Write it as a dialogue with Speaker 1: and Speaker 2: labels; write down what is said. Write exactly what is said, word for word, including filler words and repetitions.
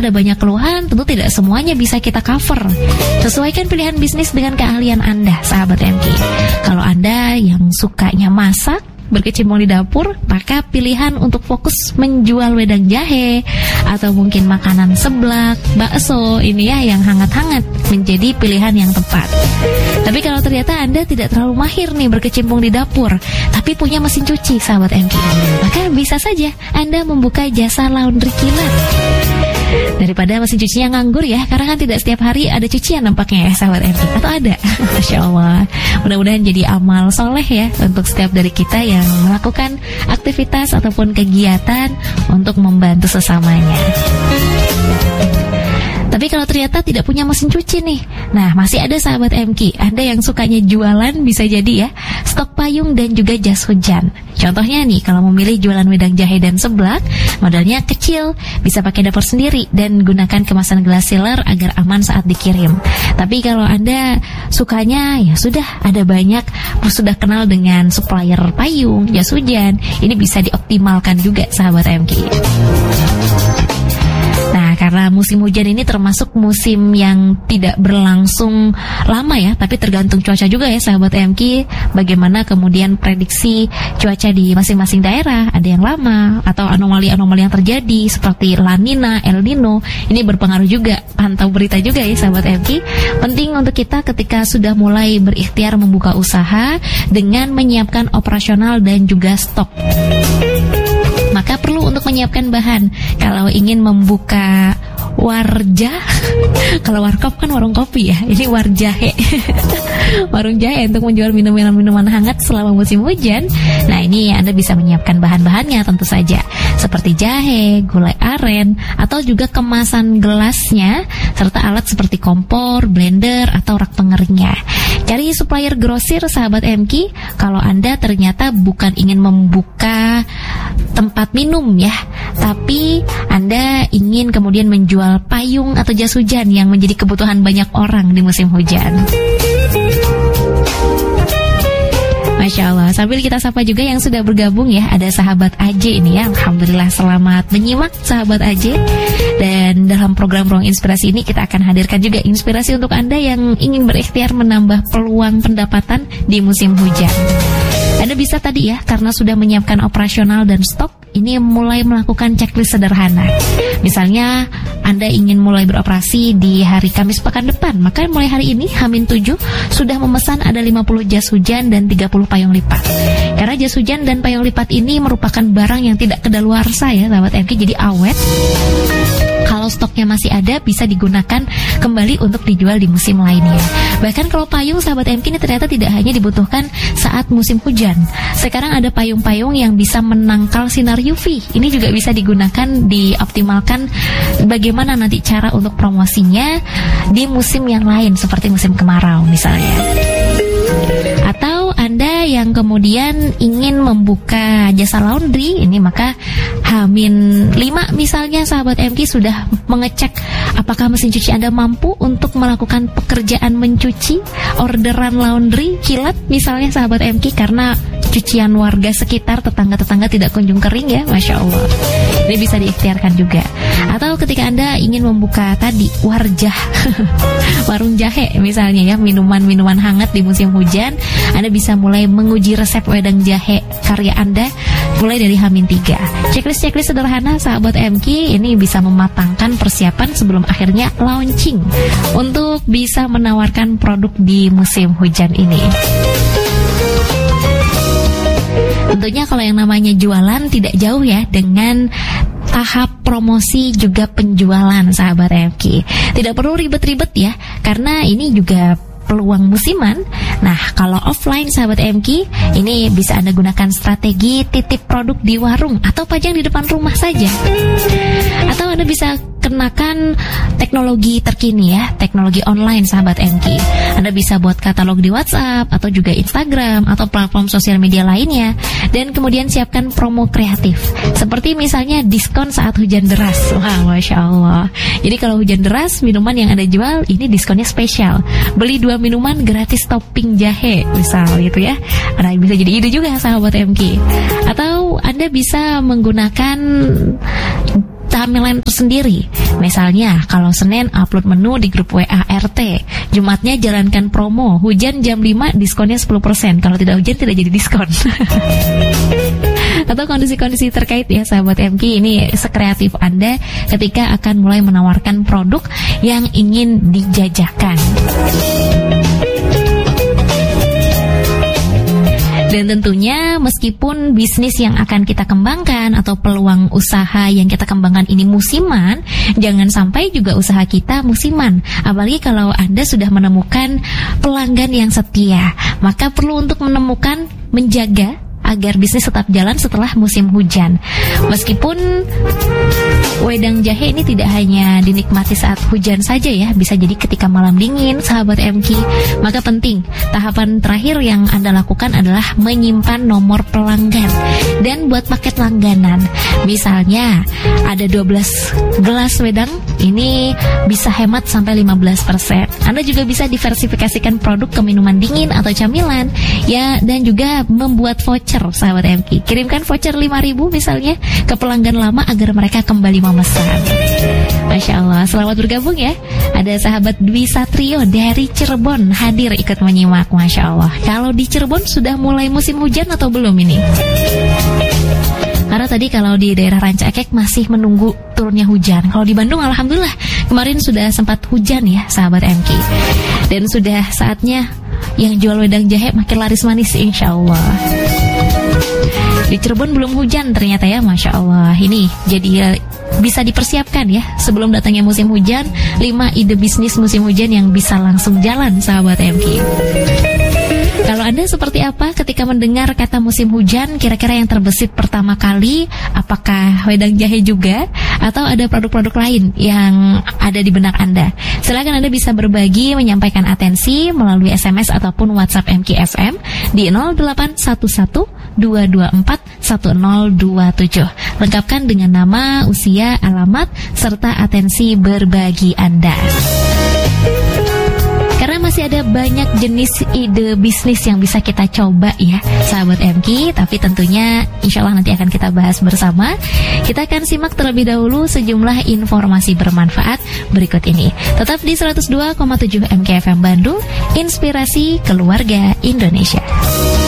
Speaker 1: ada banyak keluhan, tentu tidak semuanya bisa kita cover. Sesuaikan pilihan bisnis dengan keahlian Anda, sahabat M K. Kalau Anda yang sukanya masak, berkecimpung di dapur, maka pilihan untuk fokus menjual wedang jahe atau mungkin makanan seblak, bakso ini ya yang hangat-hangat menjadi pilihan yang tepat. Tapi kalau ternyata Anda tidak terlalu mahir nih berkecimpung di dapur, tapi punya mesin cuci, sahabat M K, maka bisa saja Anda membuka jasa laundry kilat. Daripada mesin cucinya nganggur ya, karena kan tidak setiap hari ada cucian nampaknya ya, sahabat M K. Atau ada? Masya Allah. Mudah-mudahan jadi amal soleh ya untuk setiap dari kita yang melakukan aktivitas ataupun kegiatan untuk membantu sesamanya. Tapi kalau ternyata tidak punya mesin cuci nih, nah masih ada sahabat M K, Anda yang sukanya jualan bisa jadi ya, stok payung dan juga jas hujan. Contohnya nih, kalau memilih jualan wedang jahe dan seblak, modalnya kecil, bisa pakai dapur sendiri dan gunakan kemasan gelas sealer agar aman saat dikirim. Tapi kalau Anda sukanya, ya sudah, ada banyak, sudah kenal dengan supplier payung, jas hujan, ini bisa dioptimalkan juga sahabat M K. Nah, karena musim hujan ini termasuk musim yang tidak berlangsung lama ya, tapi tergantung cuaca juga ya sahabat M K. Bagaimana kemudian prediksi cuaca di masing-masing daerah, ada yang lama atau anomali-anomali yang terjadi seperti La Nina, El Nino, ini berpengaruh juga. Pantau berita juga ya sahabat M K. Penting untuk kita ketika sudah mulai berikhtiar membuka usaha dengan menyiapkan operasional dan juga stok. Maka perlu untuk menyiapkan bahan. Kalau ingin membuka warjah, kalau warkop kan warung kopi ya, ini warjahe. Warung jahe untuk menjual minuman-minuman hangat selama musim hujan. Nah, ini Anda bisa menyiapkan bahan-bahannya tentu saja, seperti jahe, gulai aren, atau juga kemasan gelasnya, serta alat seperti kompor, blender, atau rak pengeringnya. Cari supplier grosir sahabat M K kalau Anda ternyata bukan ingin membuka tempat minum ya, tapi Anda ingin kemudian menjual payung atau jas hujan yang menjadi kebutuhan banyak orang di musim hujan. Masya Allah. Sambil kita sapa juga yang sudah bergabung ya, ada sahabat A J ini ya. Alhamdulillah, selamat menyimak sahabat A J. Dan dalam program Ruang Inspirasi ini kita akan hadirkan juga inspirasi untuk Anda yang ingin berikhtiar menambah peluang pendapatan di musim hujan. Anda bisa tadi ya, karena sudah menyiapkan operasional dan stok, ini mulai melakukan checklist sederhana. Misalnya Anda ingin mulai beroperasi di hari Kamis pekan depan, maka mulai hari ini H minus tujuh sudah memesan ada lima puluh jas hujan dan tiga puluh payung lipat. Karena jas hujan dan payung lipat ini merupakan barang yang tidak kedaluarsa ya sahabat M K, jadi awet. Kalau stoknya masih ada, bisa digunakan kembali untuk dijual di musim lainnya. Bahkan kalau payung sahabat M K ini ternyata tidak hanya dibutuhkan saat musim hujan. Sekarang ada payung-payung yang bisa menangkal sinar U V. Ini juga bisa digunakan, dioptimalkan bagaimana nanti cara untuk promosinya di musim yang lain seperti musim kemarau misalnya. Atau Anda yang kemudian ingin membuka jasa laundry, ini maka H minus lima misalnya sahabat M K sudah mengecek apakah mesin cuci Anda mampu untuk melakukan pekerjaan mencuci, orderan laundry kilat misalnya sahabat M K, karena cucian warga sekitar, tetangga-tetangga tidak kunjung kering ya, Masya Allah. Ini bisa diikhtiarkan juga. Atau ketika Anda ingin membuka tadi warjah warung jahe misalnya ya, minuman-minuman hangat di musim hujan, Anda bisa mulai menguji resep wedang jahe karya Anda mulai dari H minus tiga. Checklist-checklist sederhana sahabat M K ini bisa mematangkan persiapan sebelum akhirnya launching untuk bisa menawarkan produk di musim hujan ini. Tentunya kalau yang namanya jualan tidak jauh ya dengan tahap promosi juga penjualan sahabat M K. Tidak perlu ribet-ribet ya, karena ini juga peluang musiman. Nah, kalau offline sahabat M K, ini bisa Anda gunakan strategi titip produk di warung atau pajang di depan rumah saja. Atau Anda bisa kenakan teknologi terkini ya, teknologi online sahabat M K. Anda bisa buat katalog di WhatsApp atau juga Instagram atau platform sosial media lainnya, dan kemudian siapkan promo kreatif seperti misalnya diskon saat hujan deras. Wah, Masya Allah. Jadi kalau hujan deras, minuman yang Anda jual ini diskonnya spesial. Beli dua minuman gratis topping jahe misal gitu ya. Nah, bisa jadi ide juga sahabat M K. Atau Anda bisa menggunakan camilan tersendiri. Misalnya, kalau Senin upload menu di grup W A R T, Jumatnya jalankan promo, hujan jam lima diskonnya sepuluh persen. Kalau tidak hujan tidak jadi diskon. Atau kondisi-kondisi terkait ya sahabat M K, ini sekreatif Anda ketika akan mulai menawarkan produk yang ingin dijajakan. Dan tentunya meskipun bisnis yang akan kita kembangkan atau peluang usaha yang kita kembangkan ini musiman, jangan sampai juga usaha kita musiman. Apalagi kalau Anda sudah menemukan pelanggan yang setia, maka perlu untuk menemukan, menjaga agar bisnis tetap jalan setelah musim hujan. Meskipun wedang jahe ini tidak hanya dinikmati saat hujan saja ya, bisa jadi ketika malam dingin, sahabat M K. Maka penting, tahapan terakhir yang Anda lakukan adalah menyimpan nomor pelanggan dan buat paket langganan. Misalnya ada dua belas gelas wedang, ini bisa hemat sampai lima belas persen. Anda juga bisa diversifikasikan produk ke minuman dingin atau camilan ya, dan juga membuat voucher sahabat M K. Kirimkan voucher lima ribu misalnya ke pelanggan lama agar mereka kembali memesan. Masya Allah, selamat bergabung ya. Ada sahabat Dwi Satrio dari Cirebon hadir ikut menyimak. Masya Allah, kalau di Cirebon sudah mulai musim hujan atau belum ini? Karena tadi kalau di daerah Ranca Ekek masih menunggu turunnya hujan. Kalau di Bandung alhamdulillah kemarin sudah sempat hujan ya sahabat M K. Dan sudah saatnya yang jual wedang jahe makin laris manis insya Allah. Di Cirebon belum hujan ternyata ya, Masya Allah. Ini jadi ya, bisa dipersiapkan ya sebelum datangnya musim hujan. lima ide bisnis musim hujan yang bisa langsung jalan sahabat M K. Kalau Anda seperti apa ketika mendengar kata musim hujan? Kira-kira yang terbesit pertama kali, apakah wedang jahe juga? Atau ada produk-produk lain yang ada di benak Anda? Silakan Anda bisa berbagi, menyampaikan atensi melalui S M S ataupun WhatsApp M K F M di nol delapan satu satu dua dua empat satu nol dua tujuh. Lengkapkan dengan nama, usia, alamat, serta atensi berbagi Anda. Karena masih ada banyak jenis ide bisnis yang bisa kita coba ya sahabat M K. Tapi tentunya insya Allah nanti akan kita bahas bersama. Kita akan simak terlebih dahulu sejumlah informasi bermanfaat berikut ini. Tetap di seratus dua koma tujuh M K F M Bandung, Inspirasi Keluarga Indonesia.